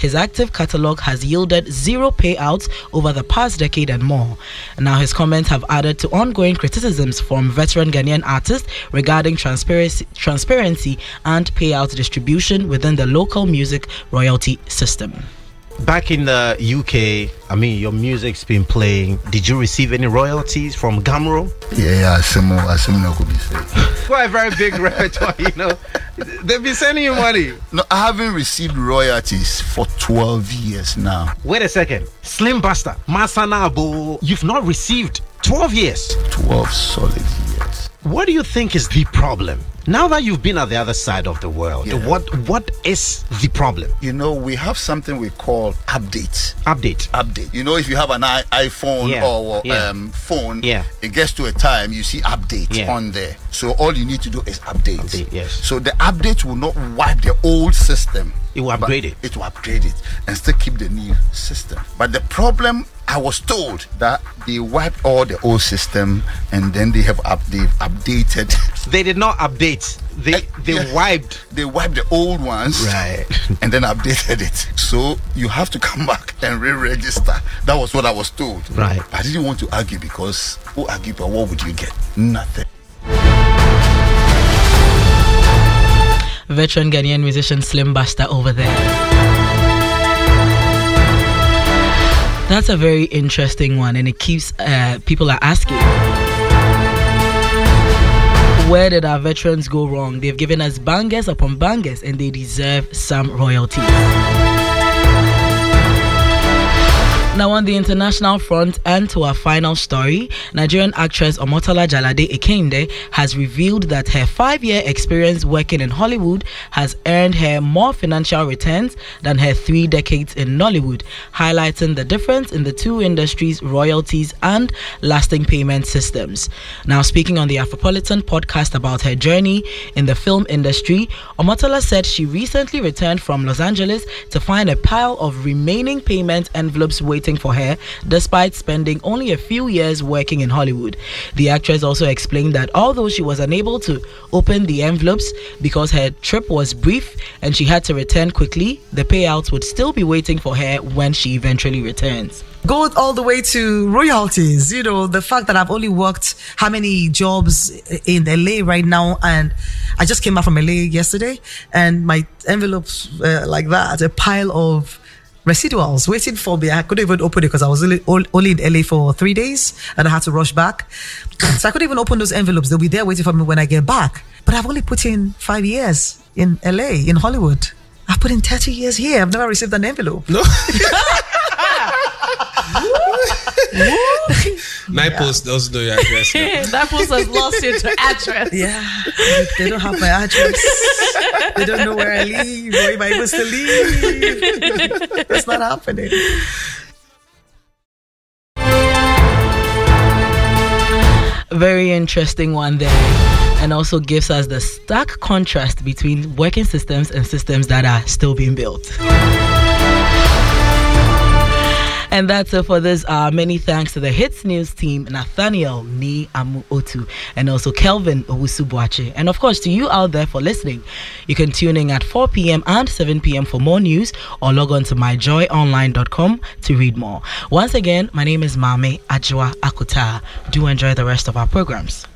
his active catalogue has yielded zero payouts over the past decade and more. Now, his comments have added to ongoing criticisms from veteran Ghanaian artists regarding transparency and payout distribution within the local music royalty system. Back in the UK, I mean, your music's been playing. Did you receive any royalties from Gamro? Yeah, I could be saying. Quite a very big repertoire, you know. They've been sending you money. No, I haven't received royalties for 12 years now. Wait a second. Slim Buster, Masanabo, you've not received 12 years. 12 solid years. What do you think is the problem? Now that you've been at the other side of the world, what is the problem? You know, we have something we call update. Update. You know, if you have an iPhone or phone, it gets to a time you see update on there. So all you need to do is update. Yes. So the update will not wipe the old system. It will upgrade it. It will upgrade it and still keep the new system. But the problem, I was told that they wiped all the old system and then they've updated. They did not update. They wiped. They wiped the old ones, right, and then updated it. So you have to come back and re-register. That was what I was told. Right. I didn't want to argue because who argue? But what would you get? Nothing. Veteran Ghanaian musician Slim Buster over there. That's a very interesting one, and it keeps people are asking, where did our veterans go wrong? They've given us bangers upon bangers, and they deserve some royalties. Now, on the international front, and to our final story, Nigerian actress Omotola Jalade Ekinde has revealed that her 5-year experience working in Hollywood has earned her more financial returns than her 3 decades in Nollywood, highlighting the difference in the two industries' royalties and lasting payment systems. Now, speaking on the Afropolitan podcast about her journey in the film industry, Omotola said she recently returned from Los Angeles to find a pile of remaining payment envelopes waiting for her, despite spending only a few years working in Hollywood. The actress also explained that although she was unable to open the envelopes because her trip was brief and she had to return quickly, the payouts would still be waiting for her when she eventually returns. Go all the way to royalties. You know, the fact that I've only worked how many jobs in LA right now, and I just came back from LA yesterday, and my envelopes like that, a pile of residuals waiting for me. I couldn't even open it because I was only in LA for 3 days and I had to rush back. So I couldn't even open those envelopes. They'll be there waiting for me when I get back. But I've only put in 5 years in LA, in Hollywood. I've put in 30 years here. I've never received an envelope. No. My post doesn't know your address. That post has lost your address. Yeah, they don't have my address. They don't know where I live or if I even still live. It's not happening. Very interesting one there, and also gives us the stark contrast between working systems and systems that are still being built. And that's it for this. Many thanks to the Hits News team, Nathaniel Ni Amu Otu, and also Kelvin Owusu-Boache. And of course, to you out there for listening, you can tune in at 4 p.m. and 7 p.m. for more news, or log on to myjoyonline.com to read more. Once again, my name is Mame Ajwa Akuta. Do enjoy the rest of our programs.